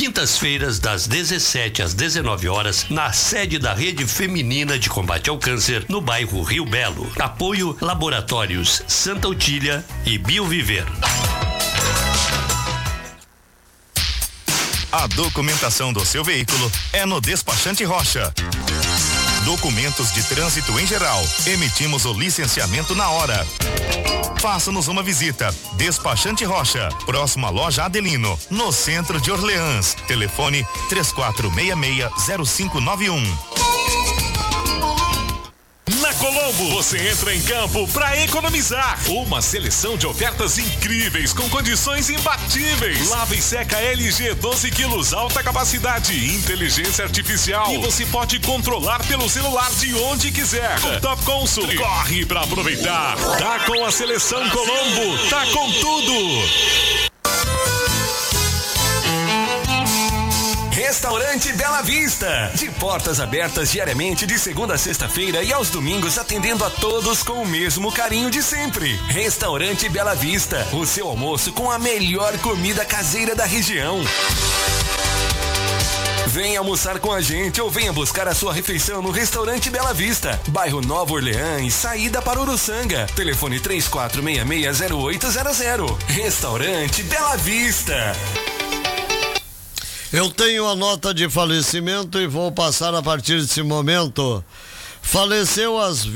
quintas-feiras, das 17 às 19 horas, na sede da Rede Feminina de Combate ao Câncer, no bairro Rio Belo. Apoio Laboratórios Santa Otília e Bioviver. A documentação do seu veículo é no Despachante Rocha. Documentos de trânsito em geral. Emitimos o licenciamento na hora. Faça-nos uma visita. Despachante Rocha, próximo à loja Adelino, no centro de Orleans. Telefone 3466-0591. Na Colombo, você entra em campo para economizar. Uma seleção de ofertas incríveis com condições imbatíveis. Lava e seca LG 12 quilos, alta capacidade, inteligência artificial. E você pode controlar pelo celular de onde quiser. Com Top Consul, corre para aproveitar. Tá com a seleção Colombo, tá com tudo. Restaurante Bela Vista, de portas abertas diariamente de segunda a sexta-feira e aos domingos atendendo a todos com o mesmo carinho de sempre. Restaurante Bela Vista, o seu almoço com a melhor comida caseira da região. Venha almoçar com a gente ou venha buscar a sua refeição no Restaurante Bela Vista, bairro Nova Orleans, saída para Uruçanga. Telefone 3466-0800. Restaurante Bela Vista. Eu tenho a nota de falecimento e vou passar a partir desse momento. Faleceu às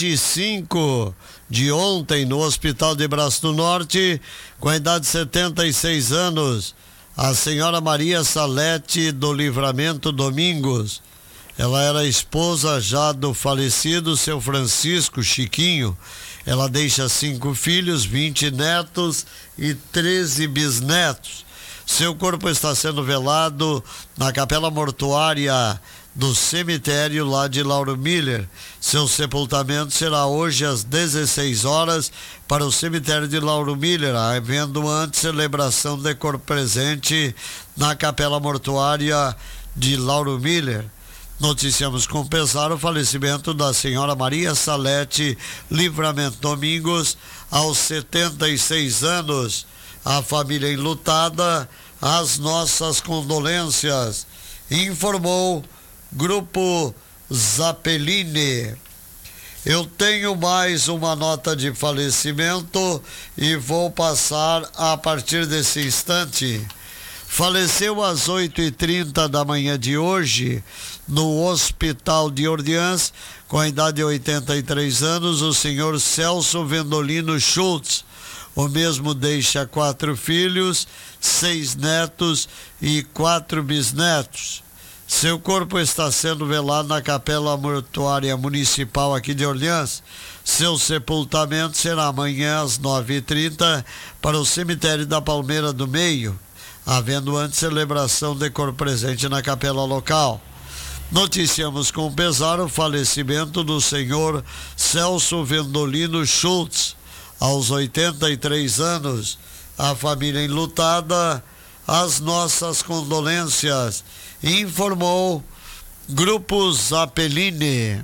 25 de ontem no Hospital de Braço do Norte, com a idade de 76 anos, a senhora Maria Salete do Livramento Domingos. Ela era esposa já do falecido seu Francisco Chiquinho. Ela deixa 5 filhos, 20 netos e 13 bisnetos. Seu corpo está sendo velado na capela mortuária do cemitério lá de Lauro Miller. Seu sepultamento será hoje às 16 horas para o cemitério de Lauro Miller, havendo antes celebração de corpo presente na capela mortuária de Lauro Miller. Noticiamos com pesar o falecimento da senhora Maria Salete Livramento Domingos, aos 76 anos. A família enlutada, as nossas condolências, informou Grupo Zappellini. Eu tenho mais uma nota de falecimento e vou passar a partir desse instante. Faleceu às 8h30 da manhã de hoje, no Hospital de Orleans, com a idade de 83 anos, o senhor Celso Vendolino Schultz. O mesmo deixa 4 filhos, 6 netos e 4 bisnetos. Seu corpo está sendo velado na Capela Mortuária Municipal aqui de Orleans. Seu sepultamento será amanhã às 9h30 para o cemitério da Palmeira do Meio, havendo antes celebração de corpo presente na capela local. Noticiamos com pesar o falecimento do senhor Celso Vendolino Schultz, aos 83 anos. A família enlutada, as nossas condolências, informou Grupo Zappellini.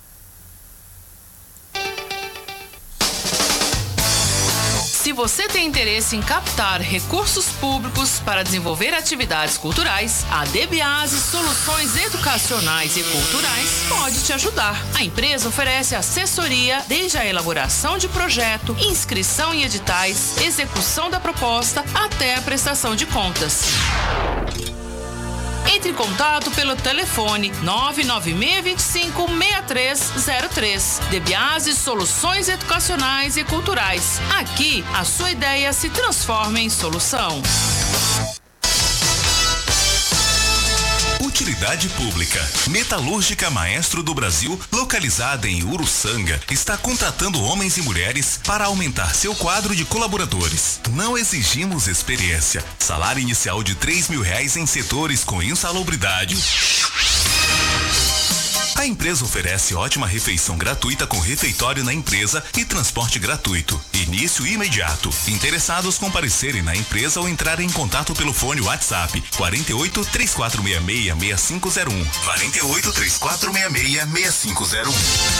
Se você tem interesse em captar recursos públicos para desenvolver atividades culturais, a DBASE Soluções Educacionais e Culturais pode te ajudar. A empresa oferece assessoria desde a elaboração de projeto, inscrição em editais, execução da proposta até a prestação de contas. Entre em contato pelo telefone 99625-6303. DBASE Soluções Educacionais e Culturais. Aqui, a sua ideia se transforma em solução. Utilidade Pública. Metalúrgica Maestro do Brasil, localizada em Uruçanga, está contratando homens e mulheres para aumentar seu quadro de colaboradores. Não exigimos experiência. Salário inicial de R$3.000 em setores com insalubridade. A empresa oferece ótima refeição gratuita com refeitório na empresa e transporte gratuito. Início imediato. Interessados comparecerem na empresa ou entrarem em contato pelo fone WhatsApp 48 3466 6501. 48 3466 6501.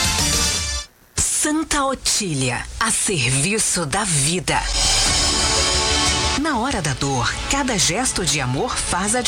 Santa Otília, a serviço da vida. Na hora da dor, cada gesto de amor faz a